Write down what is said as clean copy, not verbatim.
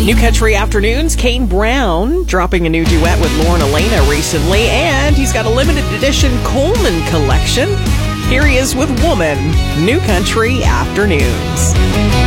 New Country Afternoons, Kane Brown dropping a new duet with Lauren Elena recently, and he's got a limited edition Coleman collection. Here he is with Woman, New Country Afternoons.